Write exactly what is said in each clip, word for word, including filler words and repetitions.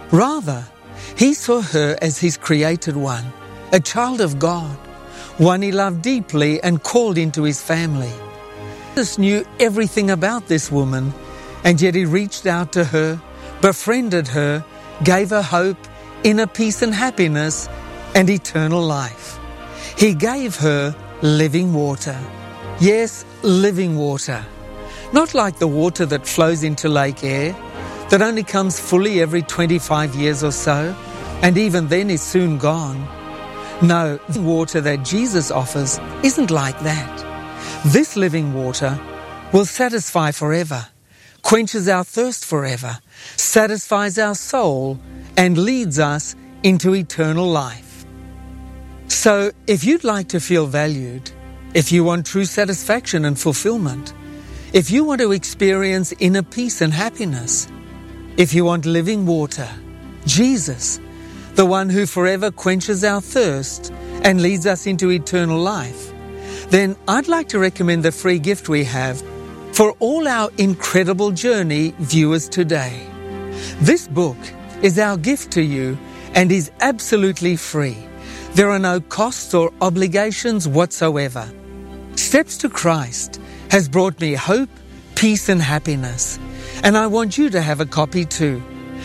Rather, he saw her as his created one, a child of God, one he loved deeply and called into his family. Jesus knew everything about this woman, and yet he reached out to her, befriended her, gave her hope, inner peace and happiness, and eternal life. He gave her living water. Yes, living water. Not like the water that flows into Lake Eyre, that only comes fully every twenty-five years or so, and even then is soon gone. No, the water that Jesus offers isn't like that. This living water will satisfy forever, quenches our thirst forever, satisfies our soul, and leads us into eternal life. So, if you'd like to feel valued, if you want true satisfaction and fulfillment, if you want to experience inner peace and happiness, if you want living water, Jesus, the one who forever quenches our thirst and leads us into eternal life, then I'd like to recommend the free gift we have for all our Incredible Journey viewers today. This book is our gift to you and is absolutely free. There are no costs or obligations whatsoever. Steps to Christ has brought me hope, peace and happiness, and I want you to have a copy too.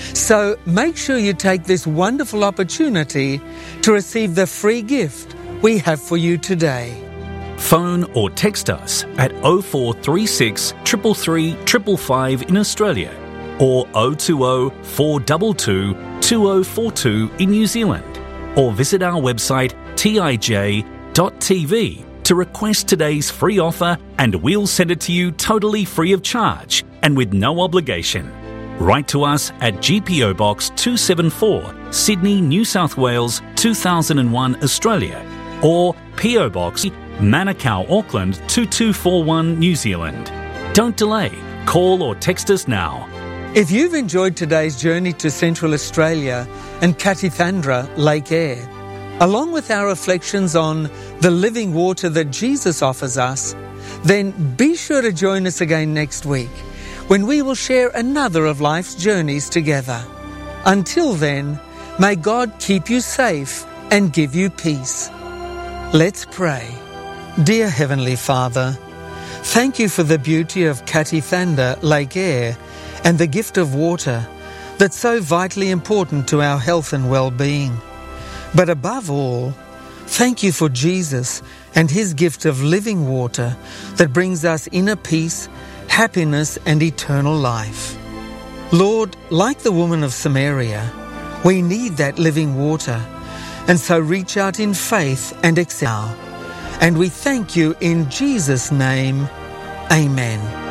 So make sure you take this wonderful opportunity to receive the free gift we have for you today. Phone or text us at oh four three six, three three three, five five in Australia or oh two oh, four two two, two oh four two in New Zealand, or visit our website t i j dot t v to request today's free offer, and we'll send it to you totally free of charge and with no obligation. Write to us at G P O Box two seven four, Sydney, New South Wales two thousand one, Australia, or P O Box Manukau, Auckland two two four one, New Zealand. Don't delay. Call or text us now. If you've enjoyed today's journey to Central Australia and Katithandra, Lake Eyre, along with our reflections on the living water that Jesus offers us, then be sure to join us again next week when we will share another of life's journeys together. Until then, may God keep you safe and give you peace. Let's pray. Dear Heavenly Father, thank you for the beauty of Katithandra, Lake Eyre, and the gift of water that's so vitally important to our health and well-being. But above all, thank you for Jesus and his gift of living water that brings us inner peace, happiness and eternal life. Lord, like the woman of Samaria, we need that living water, and so reach out in faith and excel. And we thank you in Jesus' name. Amen.